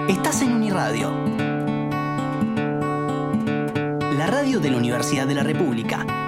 Estás en Uniradio, la radio de la Universidad de la República.